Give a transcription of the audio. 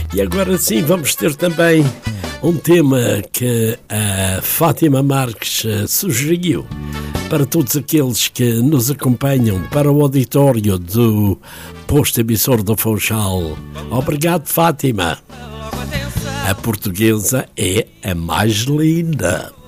E agora sim vamos ter também um tema que a Fátima Marques sugeriu para todos aqueles que nos acompanham para o auditório do posto emissor do Funchal. Obrigado, Fátima. A portuguesa é a mais linda.